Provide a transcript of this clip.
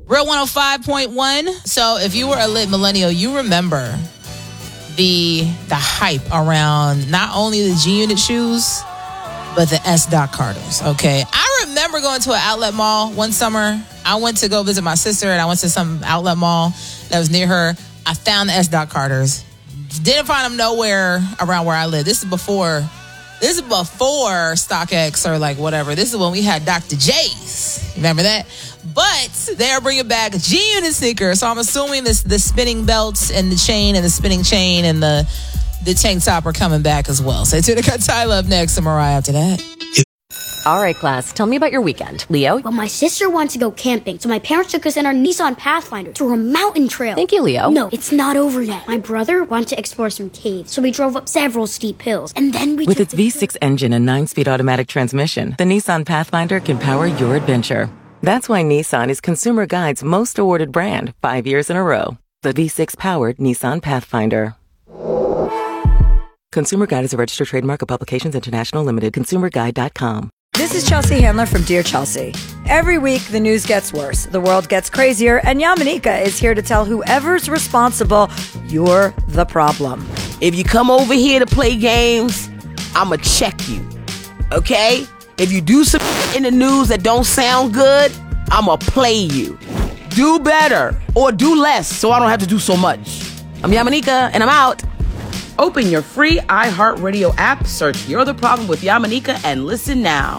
Real 105.1. So if you were a lit millennial, you remember the hype around not only the G-Unit shoes, but the S. Dot Carters, okay? I remember going to an outlet mall one summer. I went to go visit my sister, and I went to some outlet mall that was near her. I found the S. Dot Carters. Didn't find them nowhere around where I live. This is before StockX or like whatever. This is when we had Dr. J's. Remember that? But they're bringing back G-Unit sneakers. So I'm assuming the spinning belts and the chain and the spinning chain and the tank top are coming back as well. So to cut Tyler up next and Mariah after that. All right, class, tell me about your weekend. Leo? Well, my sister wanted to go camping, so my parents took us in our Nissan Pathfinder to a mountain trail. Thank you, Leo. No, it's not over yet. My brother wanted to explore some caves, so we drove up several steep hills, and then we With its V6 engine and 9-speed automatic transmission, the Nissan Pathfinder can power your adventure. That's why Nissan is Consumer Guide's most awarded brand 5 years in a row. The V6-powered Nissan Pathfinder. Consumer Guide is a registered trademark of Publications International Limited. ConsumerGuide.com. This is Chelsea Handler from Dear Chelsea. Every week, the news gets worse, the world gets crazier, and Yamanika is here to tell whoever's responsible, you're the problem. If you come over here to play games, I'ma check you, okay? If you do some in the news that don't sound good, I'ma play you. Do better or do less so I don't have to do so much. I'm Yamanika, and I'm out. Open your free iHeartRadio app, search You're the Problem with Yamanika, and listen now.